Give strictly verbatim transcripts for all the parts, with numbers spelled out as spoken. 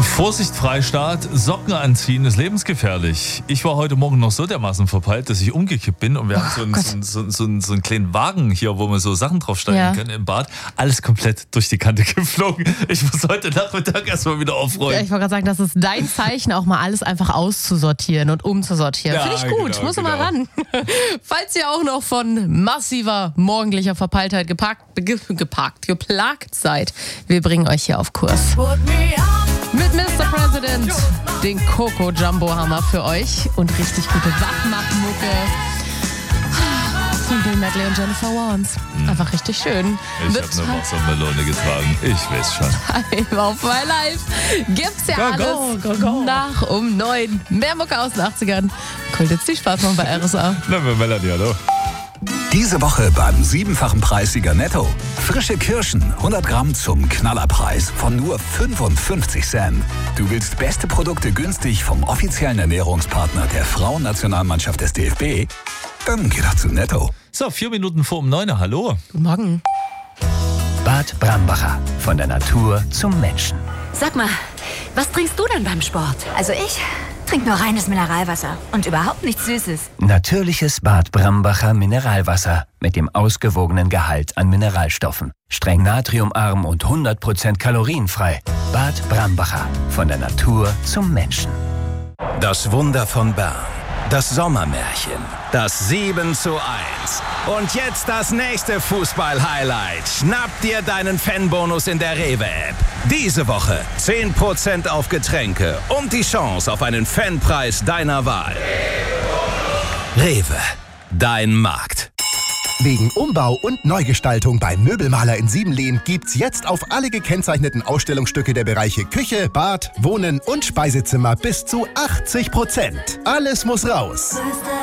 Vorsicht Freistaat, Socken anziehen ist lebensgefährlich. Ich war heute Morgen noch so dermaßen verpeilt, dass ich umgekippt bin und wir oh, haben so einen, so, einen, so, einen, so, einen, so einen kleinen Wagen hier, wo man so Sachen draufsteigen ja. kann im Bad. Alles komplett durch die Kante geflogen. Ich muss heute Nachmittag erstmal wieder aufräumen. Ja, ich wollte gerade sagen, das ist dein Zeichen, auch mal alles einfach auszusortieren und umzusortieren. Ja, finde ich gut, genau, muss genau. mal ran. Falls ihr auch noch von massiver morgendlicher Verpeiltheit geparkt, ge, geparkt, geplagt seid, wir bringen euch hier auf Kurs. Mit Mister President, den Coco Jumbo Hammer für euch und richtig gute Wachmachmucke von Bill Medley und Jennifer Warnes. Einfach richtig schön. Ich habe eine Wassermelone getragen. Ich weiß schon. Time of my life. Gibt's ja go, alles go, go, go. nach um neun. Mehr Mucke aus den achtzigern. Könnt jetzt viel Spaß machen bei R S A. Na, wir Melanie, hallo. Diese Woche beim siebenfachen Preissieger Netto. Frische Kirschen, hundert Gramm zum Knallerpreis von nur fünfundfünfzig Cent. Du willst beste Produkte günstig vom offiziellen Ernährungspartner der Frauennationalmannschaft des D F B? Dann geh doch zu Netto. So, vier Minuten vor um neun. Hallo. Guten Morgen. Bad Brambacher. Von der Natur zum Menschen. Sag mal, was trinkst du denn beim Sport? Also ich trinke nur reines Mineralwasser und überhaupt nichts Süßes. Natürliches Bad Brambacher Mineralwasser mit dem ausgewogenen Gehalt an Mineralstoffen. Streng natriumarm und hundert Prozent kalorienfrei. Bad Brambacher. Von der Natur zum Menschen. Das Wunder von Bern. Das Sommermärchen. Das sieben zu eins. Und jetzt das nächste Fußball-Highlight. Schnapp dir deinen Fanbonus in der Rewe-App. Diese Woche zehn Prozent auf Getränke und die Chance auf einen Fanpreis deiner Wahl. Rewe, dein Markt. Wegen Umbau und Neugestaltung beim Möbelmaler in Siebenlehn gibt's jetzt auf alle gekennzeichneten Ausstellungsstücke der Bereiche Küche, Bad, Wohnen und Speisezimmer bis zu achtzig Prozent. Alles muss raus.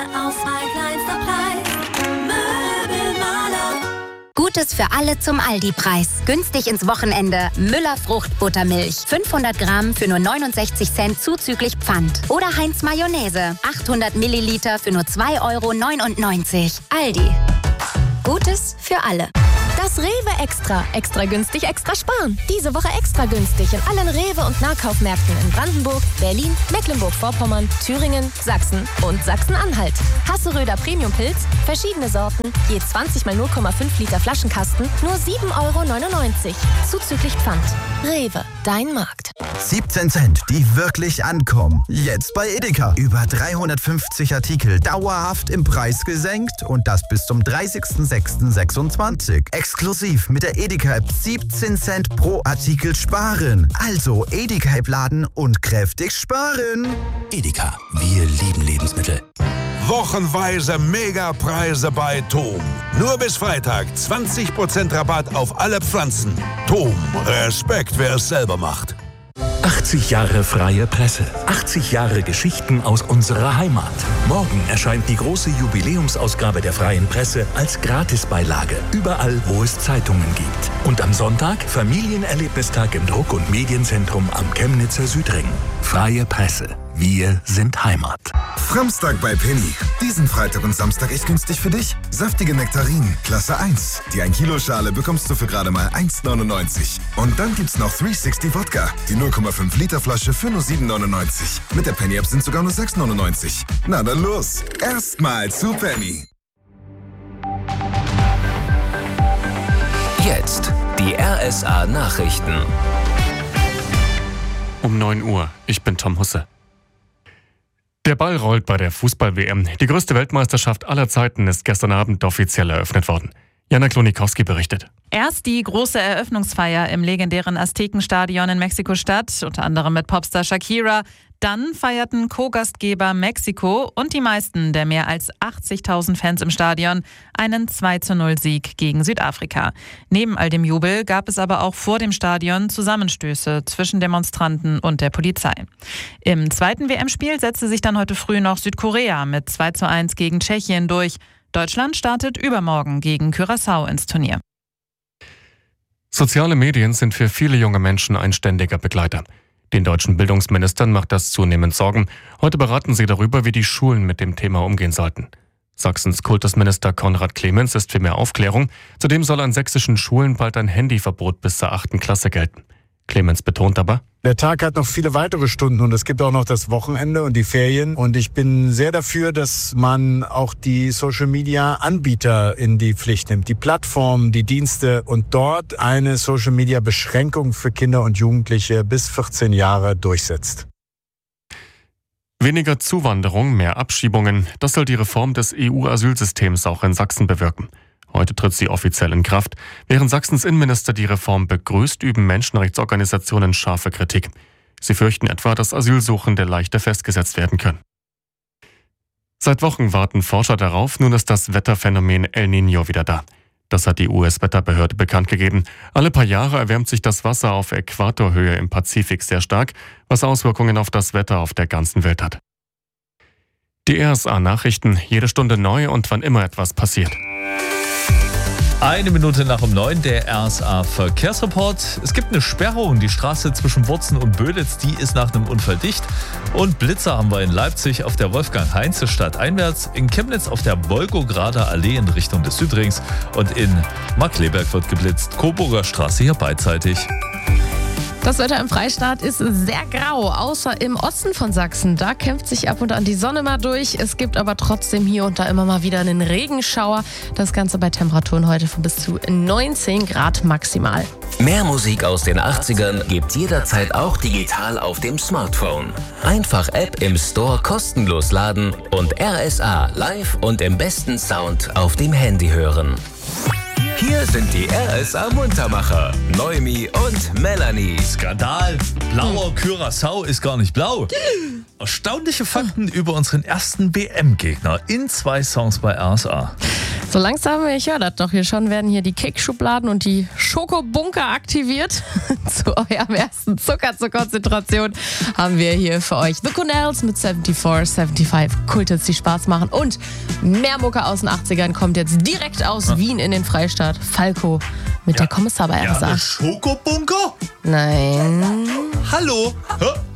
Gutes für alle zum Aldi-Preis. Günstig ins Wochenende. Müller Fruchtbuttermilch. fünfhundert Gramm für nur neunundsechzig Cent zuzüglich Pfand. Oder Heinz Mayonnaise. achthundert Milliliter für nur zwei Euro neunundneunzig. Aldi. Gutes für alle. Das Rewe Extra. Extra günstig, extra sparen. Diese Woche extra günstig in allen Rewe- und Nahkaufmärkten in Brandenburg, Berlin, Mecklenburg-Vorpommern, Thüringen, Sachsen und Sachsen-Anhalt. Hasseröder Premium-Pilz, verschiedene Sorten, je zwanzig mal null Komma fünf Liter Flaschenkasten, nur sieben Euro neunundneunzig. Zuzüglich Pfand. Rewe, dein Markt. siebzehn Cent, die wirklich ankommen. Jetzt bei Edeka. Über dreihundertfünfzig Artikel dauerhaft im Preis gesenkt und das bis zum dreißigsten sechsten sechsundzwanzig. Exklusiv mit der Edeka-App siebzehn Cent pro Artikel sparen. Also Edeka-App laden und kräftig sparen. Edeka, wir lieben Lebensmittel. Wochenweise Megapreise bei Tom. Nur bis Freitag zwanzig Prozent Rabatt auf alle Pflanzen. Tom, Respekt, wer es selber macht. achtzig Jahre freie Presse. achtzig Jahre Geschichten aus unserer Heimat. Morgen erscheint die große Jubiläumsausgabe der Freien Presse als Gratisbeilage. Überall, wo es Zeitungen gibt. Und am Sonntag Familienerlebnistag im Druck- und Medienzentrum am Chemnitzer Südring. Freie Presse. Wir sind Heimat. Framstag bei Penny. Diesen Freitag und Samstag echt günstig für dich. Saftige Nektarinen, Klasse eins. Die ein Kilo Schale bekommst du für gerade mal eins neunundneunzig. Und dann gibt's noch dreihundertsechzig Wodka. Die null Komma fünf Liter Flasche für nur sieben neunundneunzig. Mit der Penny-App sind sogar nur sechs neunundneunzig. Na dann los. Erstmal zu Penny. Jetzt die R S A Nachrichten. Um neun Uhr. Ich bin Tom Husse. Der Ball rollt bei der Fußball-W M. Die größte Weltmeisterschaft aller Zeiten ist gestern Abend offiziell eröffnet worden. Jana Klonikowski berichtet. Erst die große Eröffnungsfeier im legendären Aztekenstadion in Mexiko-Stadt, unter anderem mit Popstar Shakira. Dann feierten Co-Gastgeber Mexiko und die meisten der mehr als achtzigtausend Fans im Stadion einen zwei zu null Sieg gegen Südafrika. Neben all dem Jubel gab es aber auch vor dem Stadion Zusammenstöße zwischen Demonstranten und der Polizei. Im zweiten W M-Spiel setzte sich dann heute früh noch Südkorea mit zwei zu eins gegen Tschechien durch. Deutschland startet übermorgen gegen Curaçao ins Turnier. Soziale Medien sind für viele junge Menschen ein ständiger Begleiter. Den deutschen Bildungsministern macht das zunehmend Sorgen. Heute beraten sie darüber, wie die Schulen mit dem Thema umgehen sollten. Sachsens Kultusminister Konrad Clemens ist für mehr Aufklärung. Zudem soll an sächsischen Schulen bald ein Handyverbot bis zur achten Klasse gelten. Clemens betont aber: Der Tag hat noch viele weitere Stunden und es gibt auch noch das Wochenende und die Ferien. Und ich bin sehr dafür, dass man auch die Social-Media-Anbieter in die Pflicht nimmt, die Plattformen, die Dienste und dort eine Social-Media-Beschränkung für Kinder und Jugendliche bis vierzehn Jahre durchsetzt. Weniger Zuwanderung, mehr Abschiebungen, das soll die Reform des E U-Asylsystems auch in Sachsen bewirken. Heute tritt sie offiziell in Kraft. Während Sachsens Innenminister die Reform begrüßt, üben Menschenrechtsorganisationen scharfe Kritik. Sie fürchten etwa, dass Asylsuchende leichter festgesetzt werden können. Seit Wochen warten Forscher darauf, nun ist das Wetterphänomen El Niño wieder da. Das hat die U S-Wetterbehörde bekannt gegeben. Alle paar Jahre erwärmt sich das Wasser auf Äquatorhöhe im Pazifik sehr stark, was Auswirkungen auf das Wetter auf der ganzen Welt hat. Die R S A-Nachrichten, jede Stunde neu und wann immer etwas passiert. Eine Minute nach um neun, der R S A-Verkehrsreport. Es gibt eine Sperrung. Die Straße zwischen Wurzen und Böditz, die ist nach einem Unfall dicht. Und Blitzer haben wir in Leipzig auf der Wolfgang-Heinze stadteinwärts, in Chemnitz auf der Wolgograder Allee in Richtung des Südrings und in Markkleeberg wird geblitzt. Coburger Straße hier beidseitig. Das Wetter im Freistaat ist sehr grau, außer im Osten von Sachsen. Da kämpft sich ab und an die Sonne mal durch. Es gibt aber trotzdem hier und da immer mal wieder einen Regenschauer. Das Ganze bei Temperaturen heute von bis zu neunzehn Grad maximal. Mehr Musik aus den achtzigern gibt's jederzeit auch digital auf dem Smartphone. Einfach App im Store kostenlos laden und R S A live und im besten Sound auf dem Handy hören. Hier sind die R S A-Muntermacher, Noemi und Melanie. Skandal, blauer Curaçao ist gar nicht blau. Erstaunliche Fakten über unseren ersten W M-Gegner in zwei Songs bei R S A. So langsam, ich höre das doch hier schon, werden hier die Cake-Schubladen und die Schokobunker aktiviert. Zu eurem ersten Zucker zur Konzentration haben wir hier für euch The Cornells mit vierundsiebzig, fünfundsiebzig Kulthits, die Spaß machen. Und mehr Mucke aus den achtzigern kommt jetzt direkt aus ja. Wien in den Freistaat. Falco mit ja. der Kommissar bei R S A. Ja, Schokobunker? Nein. Hallo? Hä?